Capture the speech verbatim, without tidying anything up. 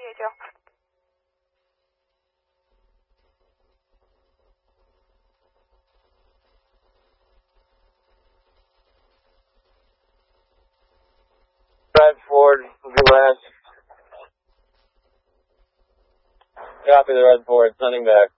K two. Drive forward, will be last. Copy the red forward, sending back.